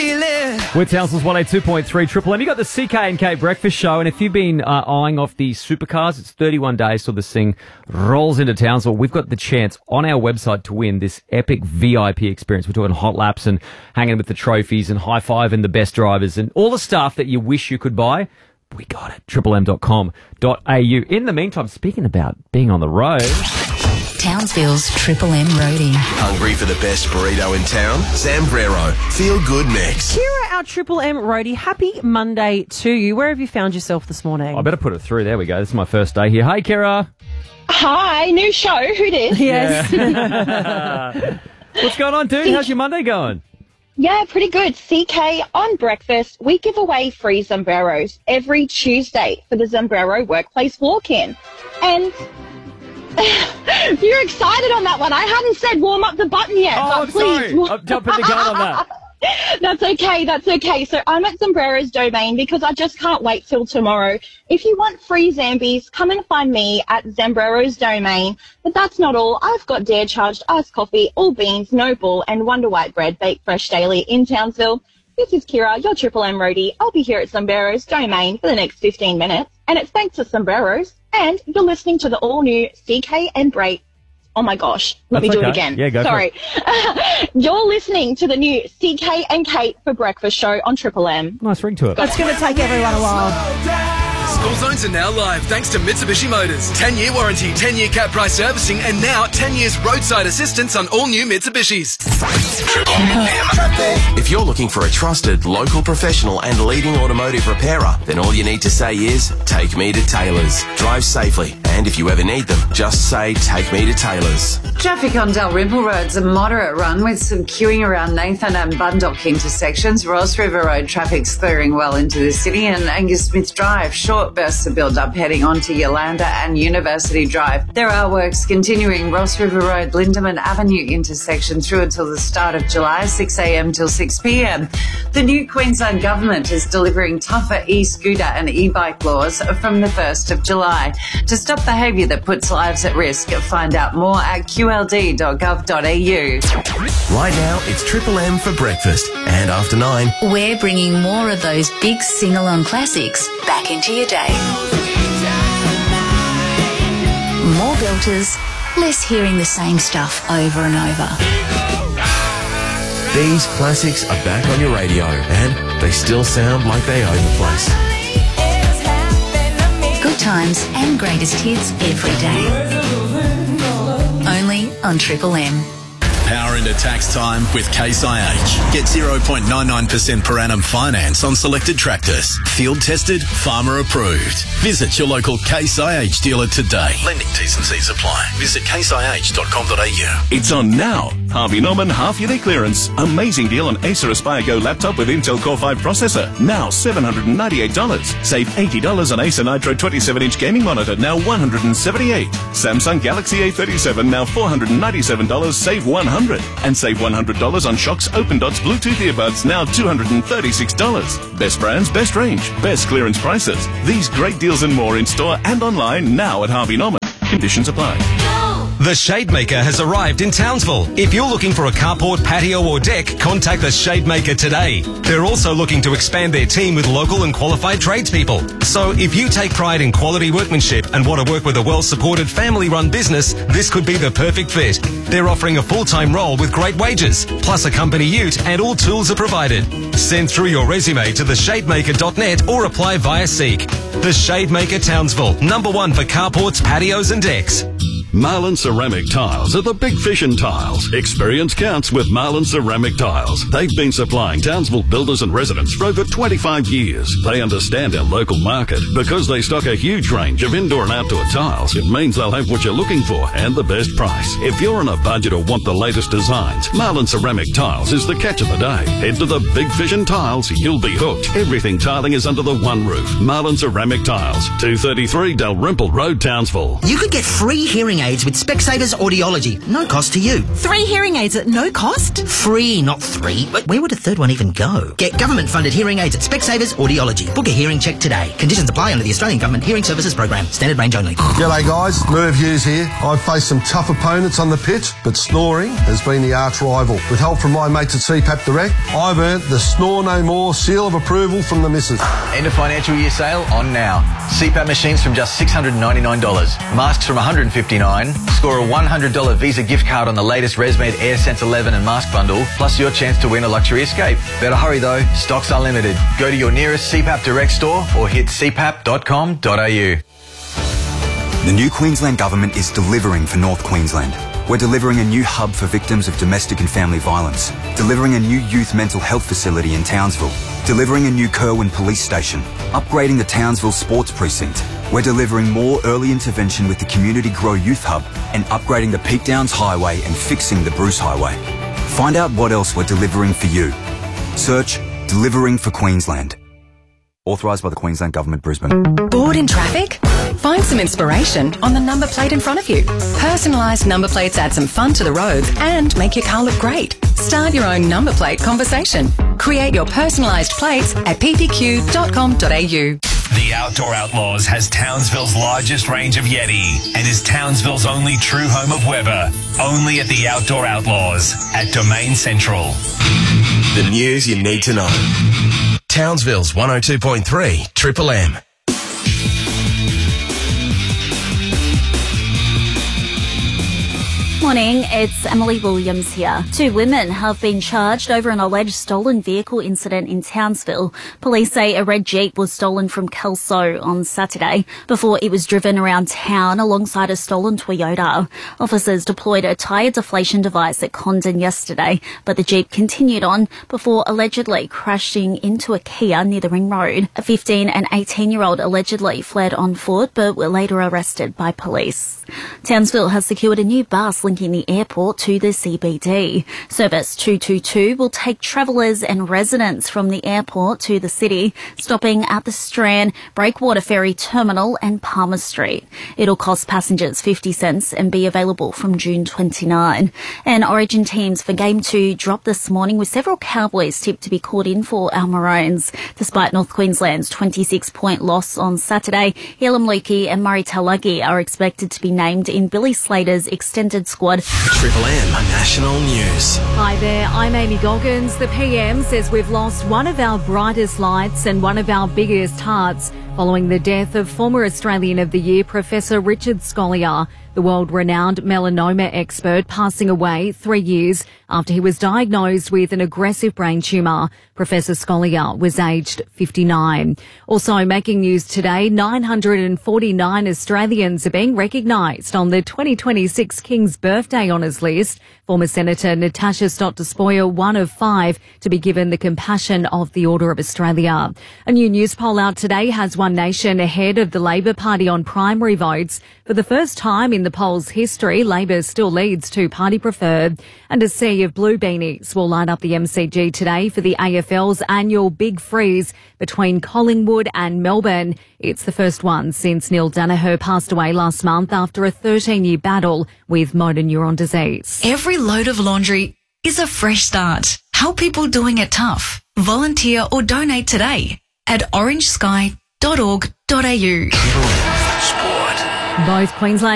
With Townsville's 182.3 Triple M, you got the CK and K Breakfast Show, and if you've been eyeing off the supercars, it's 31 days till this thing rolls into Townsville. We've got the chance on our website to win this epic VIP experience. We're doing hot laps and hanging with the trophies and high-fiving the best drivers and all the stuff that you wish you could buy. We got it. triplem.com.au. In the meantime, speaking about being on the road... Townsville's Triple M roadie. Hungry for the best burrito in town? Zambrero. Feel good mix. Kira, our Triple M roadie, happy Monday to you. Where have you found yourself this morning? I better put it through. There we go. This is my first day here. Hey, Kira. Hi, new show. Who did? Yes. Yeah. What's going on, dude? How's your Monday going? Yeah, pretty good. CK on breakfast. We give away free Zambreros every Tuesday for the Zambrero Workplace Walk-In. And... you're excited on that one. I hadn't said warm up the button yet. Oh, but I'm please. sorry. I'm jumping the gun on that. That's okay. So I'm at Zambrero's Domain because I just can't wait till tomorrow. If you want free Zambies, come and find me at Zambrero's Domain. But that's not all. I've got Dare Charged iced coffee, all beans, no bull, and Wonder White bread baked fresh daily in Townsville. This is Kira, your Triple M roadie. I'll be here at Zambrero's Domain for the next 15 minutes. And it's thanks to Zambrero's. And you're listening to the all-new CK and Break. Oh, my gosh. Let me do it again. Yeah, go Sorry. You're listening to the new CK and Kate for Breakfast show on Triple M. Nice ring to it. It's going to take everyone a while. School zones are now live thanks to Mitsubishi Motors. 10-year warranty, 10-year cap price servicing, and now 10 years roadside assistance on all new Mitsubishis. Triple M. If you're looking for a trusted, local professional and leading automotive repairer, then all you need to say is, take me to Taylor's. Drive safely, and if you ever need them, just say, take me to Taylor's. Traffic on Dalrymple Road's a moderate run with some queuing around Nathan and Bundock intersections. Ross River Road traffic's clearing well into the city, and Angus Smith Drive, short bursts of build-up heading onto Yolanda and University Drive. There are works continuing Ross River Road, Lindeman Avenue intersection through until the start of July, 6 a.m. till 6 p.m. The new Queensland government is delivering tougher e-scooter and e-bike laws from the 1st of July to stop behaviour that puts lives at risk. Find out more at qld.gov.au. Right now, it's Triple M for breakfast. And after 9... We're bringing more of those big sing-along classics back into your day. More belters, less hearing the same stuff over and over. These classics are back on your radio, and they still sound like they own the place. Good times and greatest hits every day. Only on Triple M. Power into tax time with Case IH. Get 0.99% per annum finance on selected tractors. Field tested, farmer approved. Visit your local Case IH dealer today. Lending T's and C's apply. Visit caseih.com.au. It's on now. Harvey Norman half-yearly clearance. Amazing deal on Acer Aspire Go laptop with Intel Core 5 processor. Now $798. Save $80 on Acer Nitro 27-inch gaming monitor. Now $178. Samsung Galaxy A37 now $497. Save $100. And save $100 on Shox Open Dots Bluetooth earbuds. Now $236. Best brands, best range, best clearance prices. These great deals and more in store and online now at Harvey Norman. Conditions apply. The Shademaker has arrived in Townsville. If you're looking for a carport, patio or deck, contact the Shademaker today. They're also looking to expand their team with local and qualified tradespeople. So if you take pride in quality workmanship and want to work with a well-supported family-run business, this could be the perfect fit. They're offering a full-time role with great wages, plus a company ute, and all tools are provided. Send through your resume to theshademaker.net or apply via Seek. The Shademaker Townsville, #1 for carports, patios and decks. Marlin Ceramic Tiles are the big fish in tiles. Experience counts with Marlin Ceramic Tiles. They've been supplying Townsville builders and residents for over 25 years. They understand our local market. Because they stock a huge range of indoor and outdoor tiles, it means they'll have what you're looking for and the best price. If you're on a budget or want the latest designs, Marlin Ceramic Tiles is the catch of the day. Head to the big fish in tiles, you'll be hooked. Everything tiling is under the one roof. Marlin Ceramic Tiles, 233 Dalrymple Road, Townsville. You could get free hearing aids with Specsavers Audiology. No cost to you. 3 hearing aids at no cost? Free, not 3. But where would a third one even go? Get government-funded hearing aids at Specsavers Audiology. Book a hearing check today. Conditions apply under the Australian Government Hearing Services Program. Standard range only. G'day guys, Merv Hughes here. I've faced some tough opponents on the pitch, but snoring has been the arch rival. With help from my mates at CPAP Direct, I've earned the Snore No More seal of approval from the missus. End of financial year sale on now. CPAP machines from just $699. Masks from $159. Score a $100 Visa gift card on the latest ResMed AirSense 11 and mask bundle, plus your chance to win a luxury escape. Better hurry though, stocks are limited. Go to your nearest CPAP Direct store or hit cpap.com.au. The new Queensland Government is delivering for North Queensland. We're delivering a new hub for victims of domestic and family violence, delivering a new youth mental health facility in Townsville, delivering a new Kerwin police station, upgrading the Townsville sports precinct. We're delivering more early intervention with the Community Grow Youth Hub and upgrading the Peak Downs Highway and fixing the Bruce Highway. Find out what else we're delivering for you. Search Delivering for Queensland. Authorised by the Queensland Government, Brisbane. Bored in traffic? Find some inspiration on the number plate in front of you. Personalised number plates add some fun to the roads and make your car look great. Start your own number plate conversation. Create your personalised plates at ppq.com.au. The Outdoor Outlaws has Townsville's largest range of Yeti and is Townsville's only true home of Weber. Only at the Outdoor Outlaws at Domain Central. The news you need to know. Townsville's 102.3 Triple M. Morning, it's Emily Williams here. 2 women have been charged over an alleged stolen vehicle incident in Townsville. Police say a red Jeep was stolen from Kelso on Saturday before it was driven around town alongside a stolen Toyota. Officers deployed a tyre deflation device at Condon yesterday, but the Jeep continued on before allegedly crashing into a Kia near the Ring Road. A 15 and 18-year-old allegedly fled on foot but were later arrested by police. Townsville has secured a new bus linking the airport to the CBD. Service 222 will take travellers and residents from the airport to the city, stopping at the Strand, Breakwater Ferry Terminal and Palmer Street. It'll cost passengers 50 cents and be available from June 29. And Origin teams for Game 2 dropped this morning with several Cowboys tipped to be called in for our Maroons. Despite North Queensland's 26-point loss on Saturday, Elam Lukey and Murray Talagi are expected to be named in Billy Slater's extended squad. Triple M National News. Hi there, I'm Amy Goggins. The PM says we've lost one of our brightest lights and one of our biggest hearts following the death of former Australian of the Year Professor Richard Scolyer. The world-renowned melanoma expert passing away 3 years after he was diagnosed with an aggressive brain tumour. Professor Scolyer was aged 59. Also making news today, 949 Australians are being recognised on the 2026 King's Birthday Honours list. Former Senator Natasha Stott Despoja, one of 5 to be given the Compassion of the Order of Australia. A new news poll out today has One Nation ahead of the Labor Party on primary votes. For the first time in the poll's history, Labor still leads to party preferred. And a sea of blue beanies will light up the MCG today for the AFL's annual Big Freeze between Collingwood and Melbourne. It's the first one since Neil Danaher passed away last month after a 13-year battle with motor neuron disease. Every load of laundry is a fresh start. Help people doing it tough. Volunteer or donate today at orangesky.org.au. Both Queensland